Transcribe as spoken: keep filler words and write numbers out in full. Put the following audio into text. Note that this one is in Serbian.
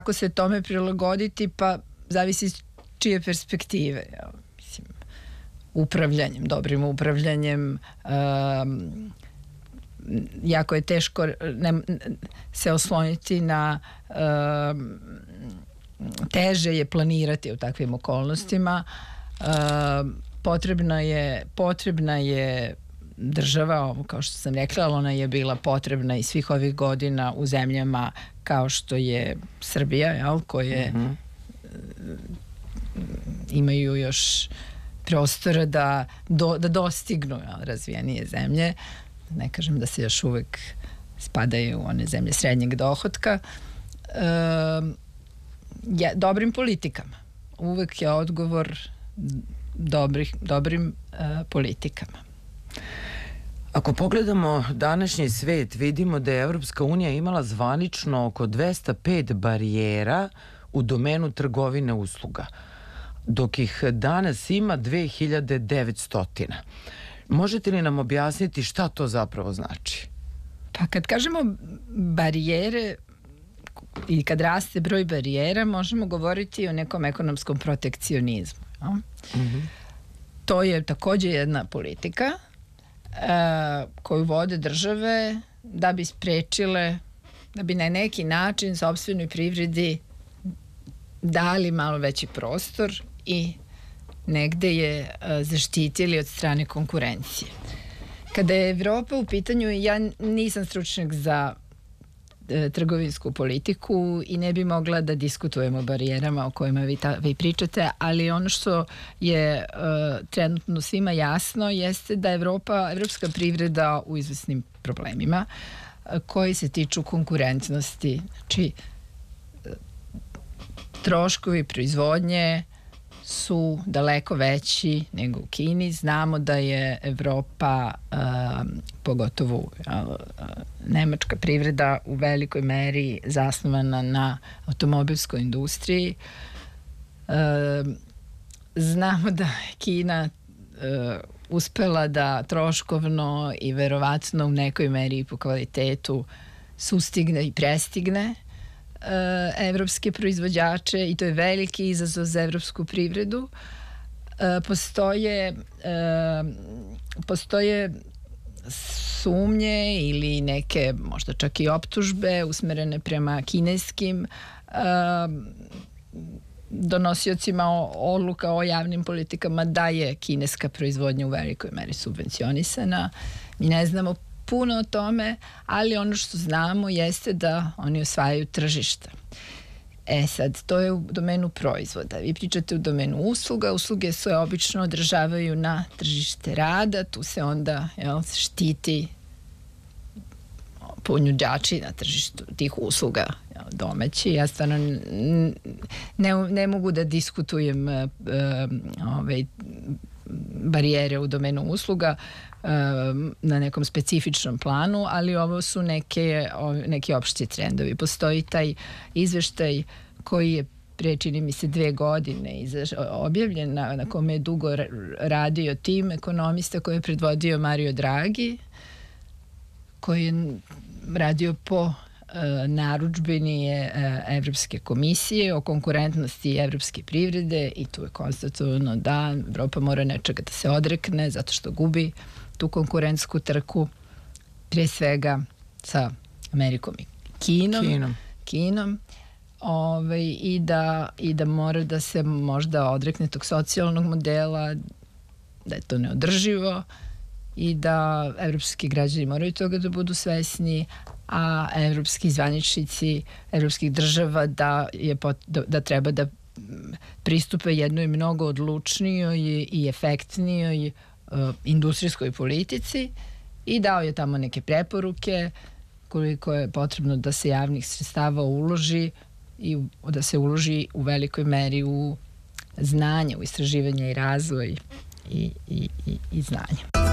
Kako se tome prilagoditi, pa zavisi iz čije perspektive. Ja, mislim, upravljanjem, dobrim upravljanjem, um, jako je teško ne, se osloniti na um, teže je planirati u takvim okolnostima. Um, potrebna je potrebna je država, kao što sam rekla, ali ona je bila potrebna i svih ovih godina u zemljama kao što je Srbija, jel, koje mm-hmm. imaju još prostora da, do, da dostignu, jel, razvijenije zemlje. Ne kažem da se još uvek spadaju u one zemlje srednjeg dohotka. E, ja, dobrim politikama. Uvek je odgovor dobrih, dobrim e, politikama. Ako pogledamo današnji svet, vidimo da je Evropska unija imala zvanično oko dvesta pet barijera u domenu trgovine usluga, dok ih danas ima dve hiljade devetsto. Možete li nam objasniti šta to zapravo znači? Pa kad kažemo barijere i kad raste broj barijera, možemo govoriti o nekom ekonomskom protekcionizmu. No? Mm-hmm. To je takođe jedna politika Uh, koju vode države da bi sprečile, da bi na neki način sopstvenoj privredi dali malo veći prostor i negde je uh, zaštitili od strane konkurencije. Kada je Evropa u pitanju, ja nisam stručnjak za uh, trgovinsku politiku i ne bi mogla da diskutujem o barijerama o kojima vi, ta, vi pričate, ali ono što je uh, trenutno svima jasno jeste da Evropa, evropska privreda u izvesnim problemima uh, koji se tiču konkurentnosti. Znači, uh, troškovi proizvodnje su daleko veći nego u Kini. Znamo da je Evropa, uh, pogotovo uh, nemačka privreda, u velikoj meri zasnovana na automobilskoj industriji. Uh, znamo da je Kina uh, uspela da troškovno i verovatno u nekoj meri i po kvalitetu sustigne i prestigne Uh, evropske proizvođače i to je veliki izazov za evropsku privredu. Uh, postoje uh, postoje sumnje ili neke možda čak i optužbe usmerene prema kineskim uh, donosiocima odluka o javnim politikama da je kineska proizvodnja u velikoj meri subvencionisana. Mi ne znamo puno o tome, ali ono što znamo jeste da oni osvajaju tržišta. E sad, to je u domenu proizvoda. Vi pričate u domenu usluga. Usluge se obično održavaju na tržište rada. Tu se onda, jel, štiti ponuđači na tržištu tih usluga, jel, domaći. Ja stvarno ne, ne mogu da diskutujem uh, ovaj, barijere u domenu usluga na nekom specifičnom planu, ali ovo su neke, neki opšti trendovi. Postoji taj izveštaj koji je pre, čini mi se, dve godine objavljen, na, na kome je dugo radio tim ekonomista koji je predvodio Mario Draghi, koji je radio po narudžbeni je Evropske komisije o konkurentnosti evropske privrede i tu je konstatovano da Evropa mora nečega da se odrekne zato što gubi tu konkurentsku trku pre svega sa Amerikom i Kinom, Kinom. Kinom ovaj, i, da, i da mora da se možda odrekne tog socijalnog modela, da je to neodrživo i da evropski građani moraju toga da budu svesni, a evropski zvaničnici evropskih država da, je pot, da, da treba da pristupe jednoj mnogo odlučnijoj i efektnijoj uh, industrijskoj politici i dao je tamo neke preporuke koliko je potrebno da se javnih sredstava uloži i da se uloži u velikoj meri u znanje, u istraživanje i razvoj i, i, i, i znanje.